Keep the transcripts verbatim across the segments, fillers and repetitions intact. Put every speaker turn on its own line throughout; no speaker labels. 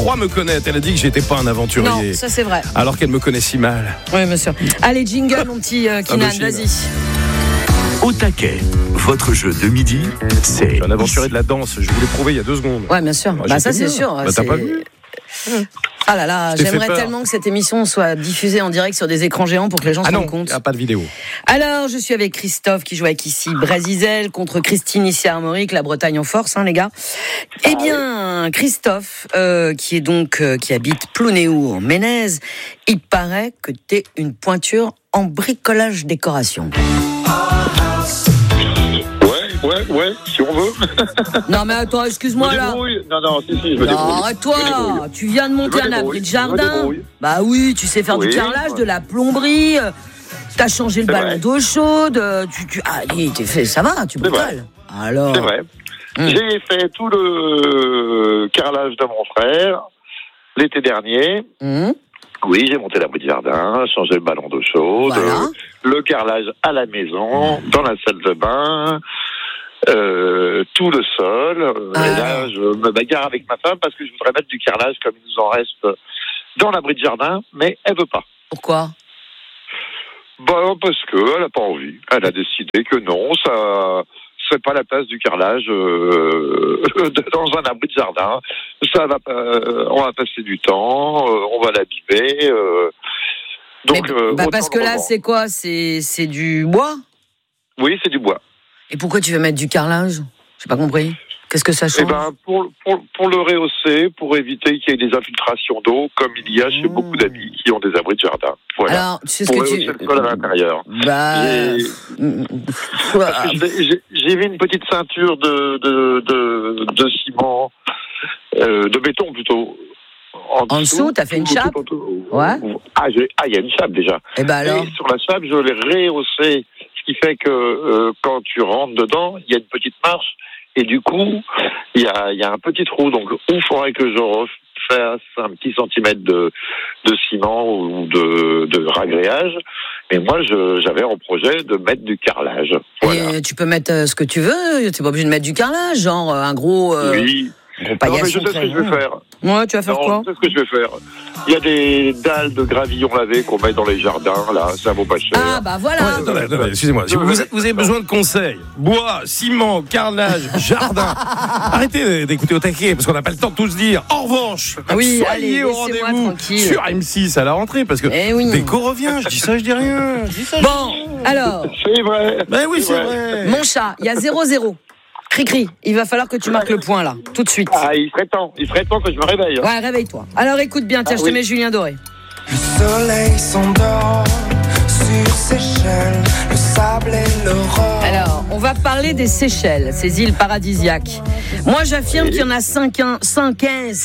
croit me connaître. Elle a dit que j'étais pas un aventurier.
Non, ça c'est vrai.
Alors qu'elle me connaît si mal.
Oui, monsieur. Allez, jingle, mon petit euh, Kinan,
Ah, bah,
vas-y.
Au taquet, votre jeu de midi, c'est...
Je suis un aventurier de la danse, je vous l'ai prouvé il y a deux secondes.
Ouais, bien sûr.
Ah,
bah, ça,
j'étais
c'est
bien.
sûr.
Bah,
c'est...
t'as pas vu?
Ah là là,
Je t'ai
j'aimerais
fait peur.
tellement que cette émission soit diffusée en direct sur des écrans géants pour que les gens
Ah
se
non,
rendent
il
compte.
n'y a pas de vidéo.
Alors, je suis avec Christophe qui joue avec ici Brésil contre Christine ici à Armorique, la Bretagne en force, hein, les gars. Eh bien, Christophe, euh, qui est donc euh, qui habite Plounéour, en Ménez, il paraît que t'es une pointure en bricolage décoration.
Ouais, ouais, ouais, si on veut.
Non mais attends, excuse-moi
Je me
là.
débrouille. Non, non, si, si, je me
Non,
débrouille. Je me
arrête-toi,
débrouille.
tu viens de monter
Je me
un abri
débrouille,
de
je me
jardin.
débrouille.
Bah oui, tu sais faire du
Oui,
carrelage,
ouais.
de la plomberie, euh, t'as changé le
C'est
ballon
vrai.
d'eau chaude, euh, tu, tu, allez, t'es fait, ça va, tu
C'est vrai.
bricoles. Alors,
C'est vrai.
Hum.
J'ai fait tout le carrelage de mon frère l'été dernier.
hum,
Oui, j'ai monté l'abri de jardin, changé le ballon d'eau chaude,
Voilà.
euh, le carrelage à la maison, dans la salle de bain, euh, tout le sol. Euh,
Ah.
Et là, je me bagarre avec ma femme parce que je voudrais mettre du carrelage comme il nous en reste dans l'abri de jardin, mais elle veut pas.
pourquoi?
Bah, parce que elle a pas envie. Elle a décidé que non, ça c'est pas la place du carrelage euh, dans un abri de jardin. Ça va pas, euh, on va passer du temps, euh, on va l'abîmer. Euh, donc,
Mais,
euh,
bah,
autant
parce
le
que là,
revendre.
c'est quoi? C'est, c'est du bois?
Oui, c'est du bois.
Et pourquoi tu veux mettre du carrelage? J'ai pas compris. Qu'est-ce que ça
Eh
change?
ben, pour, pour, pour le rehausser, pour éviter qu'il y ait des infiltrations d'eau, comme il y a chez
Mmh.
beaucoup d'amis qui ont des abris de jardin. Voilà.
Alors, tu sais ce
pour
que
rehausser
tu...
le sol à l'intérieur.
Bah...
J'ai-
mm,
Parce que j'ai- j'ai- J'ai mis une petite ceinture de, de, de, de ciment, euh, de béton plutôt.
En dessous, t'as fait une
tout-
chape
tout- tout-
Ouais.
Ah, j'ai- ah, il y a une chape déjà.
Et bah alors?
Et sur la chape, je l'ai rehaussée, ce qui fait que euh, quand tu rentres dedans, il y a une petite marche, et du coup, il y a, il y a un petit trou. Donc, il faudrait que je refasse un petit centimètre de, de ciment ou de, de ragréage. Mais moi, je, j'avais en projet de mettre du carrelage. Voilà.
Et tu peux mettre euh, ce que tu veux, t'es pas obligé de mettre du carrelage, genre euh, un gros, euh,
Oui.
gros
Non, mais
paillasson
je sais ce que je
très
vais
long.
faire.
Ouais, tu vas faire
Non,
quoi?
je sais ce que je vais faire. Il y a des dalles de gravillon lavé qu'on met dans les jardins, là, ça vaut pas cher.
Ah bah voilà.
Ouais, attendez, attendez, excusez-moi. Si vous, vous avez besoin de conseils, bois, ciment, carrelage, jardin, arrêtez d'écouter au taquet parce qu'on n'a pas le temps de tout se dire. En revanche,
Ah oui,
soyez
allez,
au
laissez-moi
rendez-vous
tranquille.
sur M six à la rentrée parce que
Eh oui.
Déco revient. Je dis ça, je dis rien. Je dis ça, je
Bon,
dis rien.
alors,
C'est vrai.
Ben oui, c'est vrai.
mon chat, il y a zéro zéro. Cri-cri, il va falloir que tu marques le point là, tout de suite.
Ah, il serait temps. Il serait temps que je me réveille.
Ouais, réveille-toi. Alors écoute bien, tiens,
Ah
je te
oui.
mets Julien Doré.
Le soleil s'endort sur Seychelles, le sable et l'aurore.
Alors, on va parler des Seychelles, ces îles paradisiaques. Moi, j'affirme qu'il y en a cinq, cent quinze.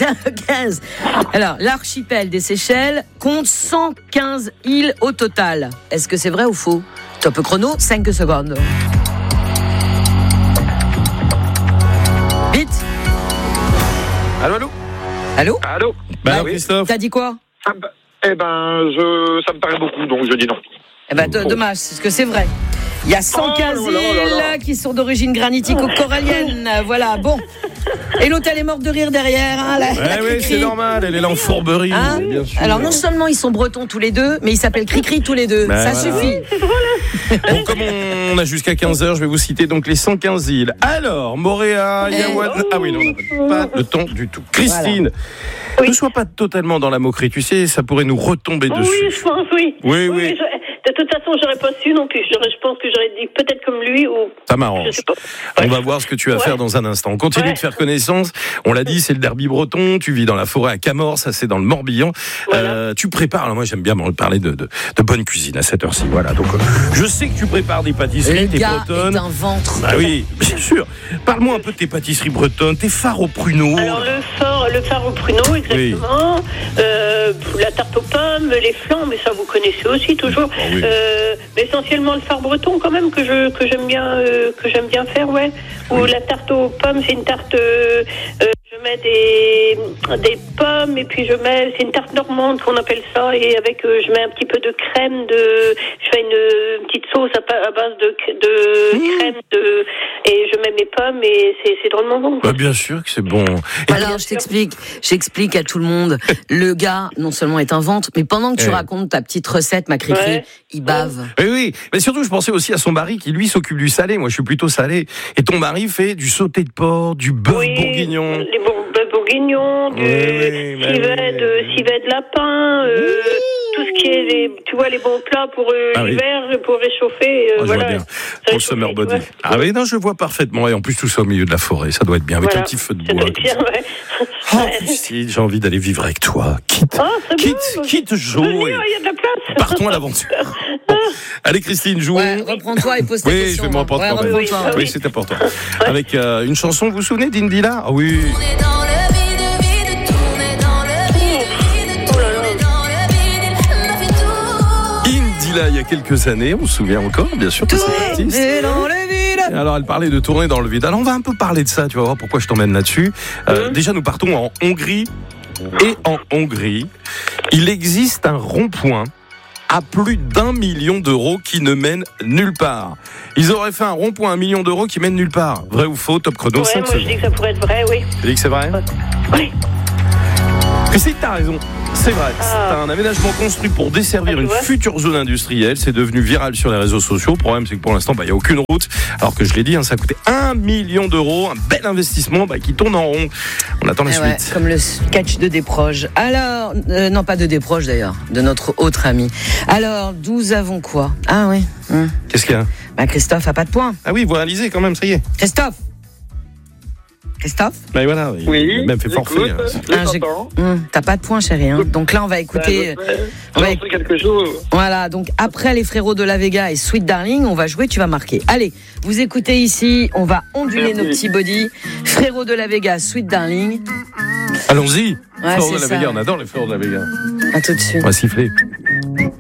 Alors, l'archipel des Seychelles compte cent quinze îles au total. Est-ce que c'est vrai ou faux? Top chrono, cinq secondes. Vite.
Allô, allô.
Allô?
Allô.
Ben
Ah
non,
oui.
Christophe.
T'as dit quoi?
Ça me- Eh ben, je, ça me paraît beaucoup, donc je dis non.
Eh ben, d- dommage, parce que c'est vrai. Il y a cent quinze
Oh là là là là.
îles qui sont d'origine granitico-corallienne. Voilà, bon. Et l'autre, elle est morte de rire derrière. Hein, la, la
Ouais, oui,
Cricri.
c'est normal. Elle est là en fourberie.
Hein
bien sûr.
Alors non seulement ils sont bretons tous les deux, mais ils s'appellent Cricri tous les deux.
Ben
Ça
voilà.
suffit.
Bon, comme on a jusqu'à quinze heures, je vais vous citer donc les cent quinze îles. Alors, Moréa,
Eh.
Yaouad... Ah oui, non, on n'a pas le temps du tout. Christine, ne sois pas totalement dans la moquerie. Tu sais, ça pourrait nous retomber
Oh
dessus.
oui, je pense, oui.
Oui, oui.
je- de toute façon, j'aurais pas su non plus. J'aurais- Je pense que j'aurais dit peut-être comme lui ou.
Ça
Je
m'arrange.
sais pas.
On va voir ce que tu vas
Ouais.
faire dans un instant. On continue
Ouais.
de faire connaissance. On l'a dit, c'est le derby breton. Tu vis dans la forêt à Camors, ça c'est dans le Morbihan.
Voilà.
Euh, tu prépares, alors moi j'aime bien me parler de, de, de bonne cuisine à cette heure-ci. Voilà, donc euh, je sais que tu prépares des
Le
pâtisseries, des
gars
bretonnes.
est un ventre.
Ah oui, bien sûr. Parle-moi un peu de tes pâtisseries bretonnes, tes phares au pruneau.
Alors le phare, le phare au pruneau, exactement. Euh, la tarte aux pommes, les flancs, mais ça vous connaissez aussi toujours.
Ah oui.
Euh, mais essentiellement le phare breton quand même que je que j'aime bien euh, que j'aime bien faire, ouais. Ou la tarte aux pommes, c'est une tarte euh, euh, Je mets des, des pommes et puis je mets, c'est une tarte normande qu'on appelle ça, et avec, euh, je mets un petit peu de crème, de, je fais une, une petite sauce à, à base de, de mmh. crème, de, et je mets mes pommes et c'est, c'est drôlement bon.
Bah, bien sûr que c'est bon.
Et alors, je t'explique, j'explique à tout le monde, le gars, non seulement est un ventre, mais pendant que tu
ouais.
racontes ta petite recette, ma cri-cri, ouais. il bave.
Oui, oui, mais surtout, je pensais aussi à son mari qui, lui, s'occupe du salé. Moi, je suis plutôt salé. Et ton mari fait du sauté de porc, du bœuf
oui,
bourguignon.
Les bœufs bourguignons, du oui, civet, oui. de, civet de lapin, euh, oui. tout ce qui est, les, tu vois, les bons plats pour euh, ah, l'hiver, oui. pour réchauffer. Euh,
oh,
voilà.
Je vois bien. Pour le summer body. Ouais. Ah oui, non, je vois parfaitement. Et en plus, tout ça au milieu de la forêt, ça doit être bien, avec voilà. un petit feu de bois.
Bien, ouais.
Oh, Christine, j'ai envie d'aller vivre avec toi. Quitte,
ah,
quitte,
bon.
quitte Jo.
Il y a de la place.
Partons à l'aventure. Bon. Allez, Christine, jouons.
Ouais, reprends-toi et pose ta
oui,
question.
Oui, je vais me reprendre
ouais,
quand même.
oui,
oui, oui, c'est important. Ouais. Avec euh, une chanson, vous vous souvenez d'Indila? Ah oui. Indila, il y a quelques années, on se souvient encore, bien sûr, de cette artiste. Alors, elle parlait de tourner dans le vide. Alors, on va un peu parler de ça, tu vas voir pourquoi je t'emmène là-dessus. Euh, mmh. Déjà, nous partons en Hongrie. Et en Hongrie, il existe un rond-point à plus d'un million d'euros qui ne mène nulle part. Ils auraient fait un rond-point à un million d'euros qui mène nulle part. Vrai ou faux? Top chrono,
ouais,
cinq
moi
secondes.
Je dis que ça pourrait être vrai, oui.
Tu dis que c'est vrai?
Oui.
Christine, t'as raison. C'est vrai. Ah. C'est un aménagement construit pour desservir ah, une vois. future zone industrielle. C'est devenu viral sur les réseaux sociaux. Le problème, c'est que pour l'instant, il bah, n'y a aucune route. Alors que je l'ai dit, hein, ça a coûté un million d'euros. Un bel investissement bah, qui tourne en rond. On attend la
eh
suite.
Ouais, comme le sketch de Desproges. Alors, euh, non, pas de Desproges d'ailleurs, de notre autre ami. Alors, nous avons quoi? Ah oui. Hum.
Qu'est-ce qu'il y a?
Bah, Christophe a pas de points.
Ah oui, vous réalisez quand même, ça y est.
Christophe Christophe
Ben voilà, il
oui,
a même fait forfait. Hein.
Ah, hum, t'as pas de points, chérie. Hein. Donc là, on va écouter.
Ben, on va écouter quelque chose.
Voilà, donc après les frérots de la Vega et Sweet Darling, on va jouer, tu vas marquer. Allez, vous écoutez ici, on va onduler Merci. nos petits bodies. Frérots de la Vega, Sweet Darling.
Allons-y.
Ouais,
Frérots de la
ça.
Vega, on adore les frérots de la Vega.
À tout de suite.
On va siffler.